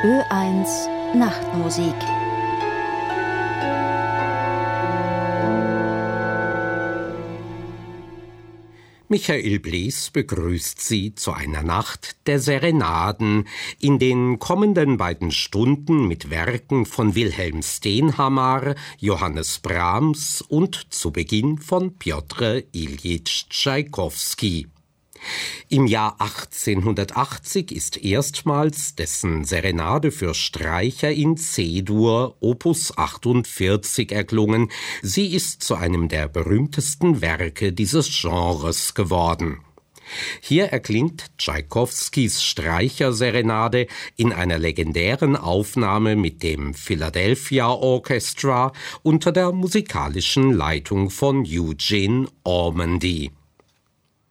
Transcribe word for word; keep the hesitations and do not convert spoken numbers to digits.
Ö eins Nachtmusik. Michael Blees begrüßt Sie zu einer Nacht der Serenaden in den kommenden beiden Stunden mit Werken von Wilhelm Stenhammar, Johannes Brahms und zu Beginn von Pjotr Iljitsch Tschaikowski. Im Jahr achtzehnhundertachtzig ist erstmals dessen Serenade für Streicher in C-Dur, Opus achtundvierzig, erklungen. Sie ist zu einem der berühmtesten Werke dieses Genres geworden. Hier erklingt Tschaikowskis Streicherserenade in einer legendären Aufnahme mit dem Philadelphia Orchestra unter der musikalischen Leitung von Eugene Ormandy.